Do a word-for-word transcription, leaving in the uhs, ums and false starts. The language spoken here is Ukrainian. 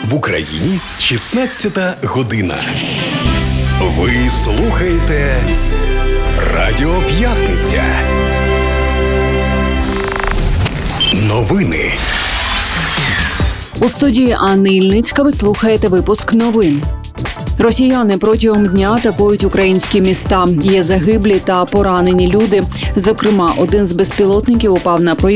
В Україні шістнадцята година. Ви слухаєте Радіо П'ятниця. Новини. У студії Анни Ільницька ви слухаєте випуск новин. Росіяни протягом дня атакують українські міста. Є загиблі та поранені люди. Зокрема, один з безпілотників упав на проїзд